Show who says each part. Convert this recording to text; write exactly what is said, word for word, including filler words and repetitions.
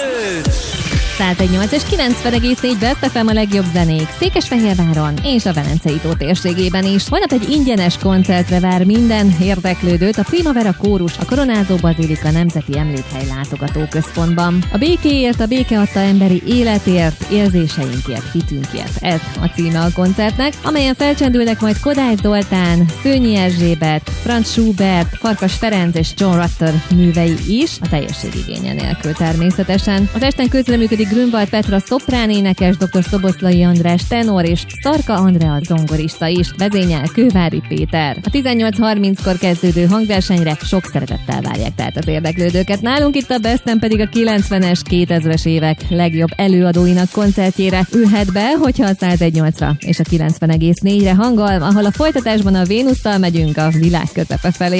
Speaker 1: száz egy nyolc és kilencven egész négy Best ef em a legjobb zenék Székesfehérváron és a Velencei tó térségében is. Holnap egy ingyenes koncertre vár minden érdeklődőt a Primavera Kórus a Koronázó Bazilika Nemzeti Emlékhely Látogatóközpontban. A békéért, a béke adta emberi életért, érzéseinkért, hitünkért. Ez a címe a koncertnek, amelyen felcsendülnek majd Kodály Zoltán, Szőnyi Erzsébet, Franz Schubert, Farkas Ferenc és John Rutter művei is, a teljesség igénye nélkül természetesen. Az esten közreműködik Grünwald Petra szoprán énekes, dr. Szoboszlai András tenor és Szarka Andrea zongorista is, vezényel Kővári Péter. A tizennyolc harminckor kezdődő hangversenyre sok szeretettel várják tehát az érdeklődőket. Nálunk itt a Besten pedig a kilencvenes, kétezres évek legjobb előadóinak koncertjére ülhet be, hogyha a száz egy nyolcra és a kilencven egész négyre hangol, ahol a folytatásban a Vénusszal megyünk a világ közepe felé.